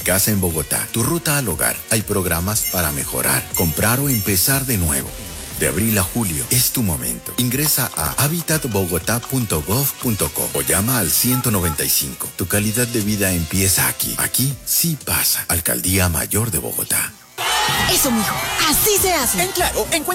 casa en Bogotá, tu ruta al hogar. Hay programas para mejorar, comprar o empezar de nuevo. De abril a julio es tu momento. Ingresa a habitatbogotá.gov.co o llama al 195. Tu calidad de vida empieza aquí. Aquí sí pasa. Alcaldía Mayor de Bogotá. Eso, mijo. Así se hace. En Claro, encuentra